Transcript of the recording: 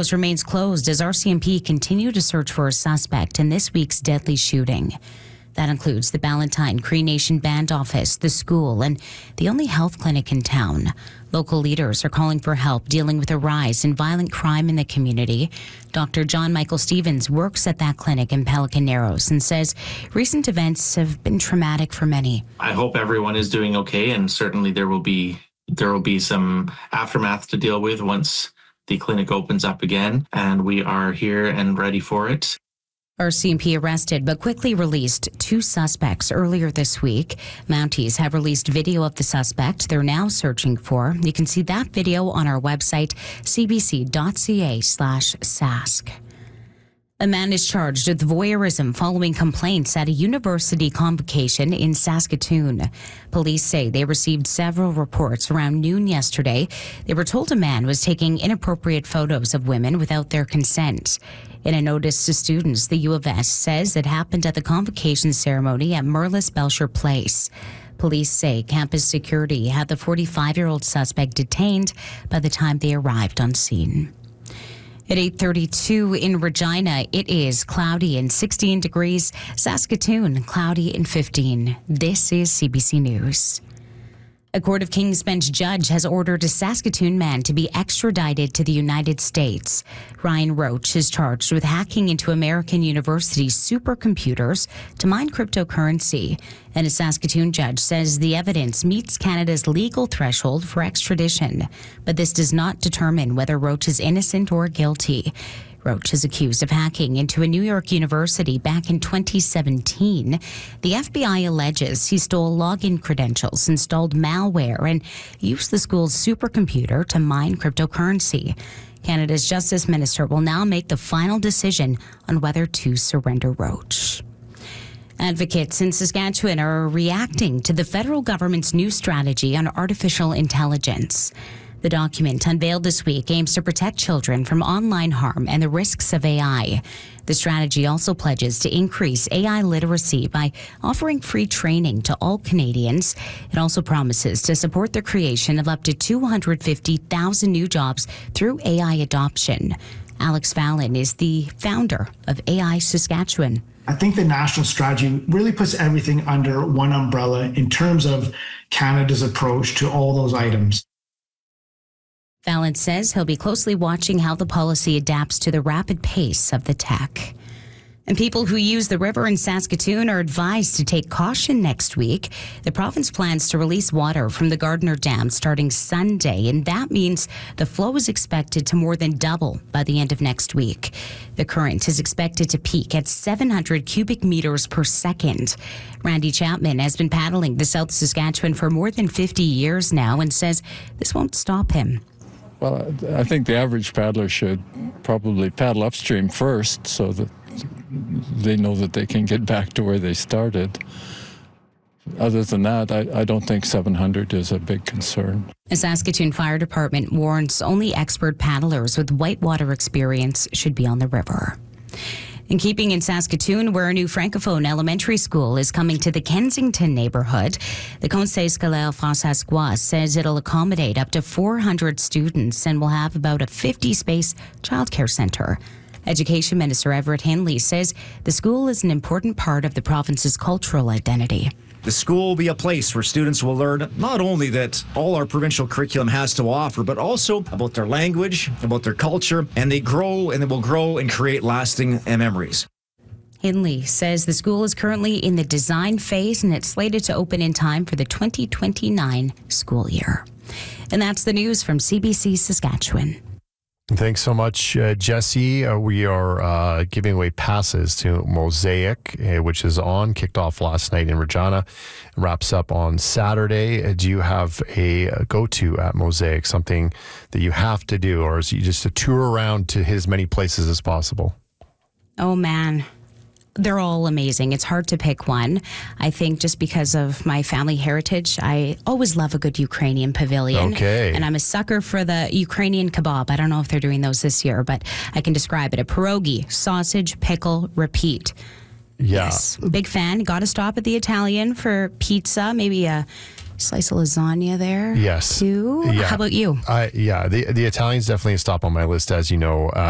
Narrows remains closed as RCMP continue to search for a suspect in this week's deadly shooting. That includes the Ballantyne Cree Nation Band Office, the school, and the only health clinic in town. Local leaders are calling for help dealing with a rise in violent crime in the community. Dr. John Michael Stevens works at that clinic in Pelican Narrows and says recent events have been traumatic for many. I hope everyone is doing okay, and certainly there will be some aftermath to deal with once the clinic opens up again, and we are here and ready for it. RCMP arrested but quickly released 2 suspects earlier this week. Mounties have released video of the suspect they're now searching for. You can see that video on our website, cbc.ca/sask. A man is charged with voyeurism following complaints at a university convocation in Saskatoon. Police say they received several reports around noon yesterday. They were told a man was taking inappropriate photos of women without their consent. In a notice to students, the U of S says it happened at the convocation ceremony at Merlis Belcher Place. Police say campus security had the 45-year-old suspect detained by the time they arrived on scene. At 8:32 in Regina, it is cloudy and 16 degrees. Saskatoon, cloudy and 15. This is CBC News. A Court of King's Bench judge has ordered a Saskatoon man to be extradited to the United States. Ryan Roach is charged with hacking into American University's supercomputers to mine cryptocurrency. And a Saskatoon judge says the evidence meets Canada's legal threshold for extradition. But this does not determine whether Roach is innocent or guilty. Roach is accused of hacking into a New York university back in 2017. The FBI alleges he stole login credentials, installed malware, and used the school's supercomputer to mine cryptocurrency. Canada's Justice Minister will now make the final decision on whether to surrender Roach. Advocates in Saskatchewan are reacting to the federal government's new strategy on artificial intelligence. The document unveiled this week aims to protect children from online harm and the risks of AI. The strategy also pledges to increase AI literacy by offering free training to all Canadians. It also promises to support the creation of up to 250,000 new jobs through AI adoption. Alex Fallon is the founder of AI Saskatchewan. I think the national strategy really puts everything under one umbrella in terms of Canada's approach to all those items. Fallon says he'll be closely watching how the policy adapts to the rapid pace of the tech. And people who use the river in Saskatoon are advised to take caution next week. The province plans to release water from the Gardner Dam starting Sunday, and that means the flow is expected to more than double by the end of next week. The current is expected to peak at 700 cubic meters per second. Randy Chapman has been paddling the South Saskatchewan for more than 50 years now and says this won't stop him. Well, I think the average paddler should probably paddle upstream first so that they know that they can get back to where they started. Other than that, I don't think 700 is a big concern. The Saskatoon Fire Department warns only expert paddlers with whitewater experience should be on the river. In keeping in Saskatoon, where a new Francophone elementary school is coming to the Kensington neighborhood, the Conseil Scolaire François says it'll accommodate up to 400 students and will have about a 50-space childcare centre. Education Minister Everett Hindley says the school is an important part of the province's cultural identity. The school will be a place where students will learn not only that all our provincial curriculum has to offer, but also about their language, about their culture, and they will grow and create lasting memories. Hindley says the school is currently in the design phase and it's slated to open in time for the 2029 school year. And that's the news from CBC Saskatchewan. Thanks so much, Jesse. We are giving away passes to Mosaic, which is kicked off last night in Regina, wraps up on Saturday. Do you have a go-to at Mosaic, something that you have to do, or is it just a tour around to as many places as possible? Oh, man. They're all amazing. It's hard to pick one. I think just because of my family heritage, I always love a good Ukrainian pavilion. Okay. And I'm a sucker for the Ukrainian kebab. I don't know if they're doing those this year, but I can describe it. A pierogi, sausage, pickle, repeat. Yeah. Yes. Big fan. Got to stop at the Italian for pizza, maybe a slice of lasagna there. Yes. Too. Yeah. How about you? The Italian's definitely a stop on my list, as you know.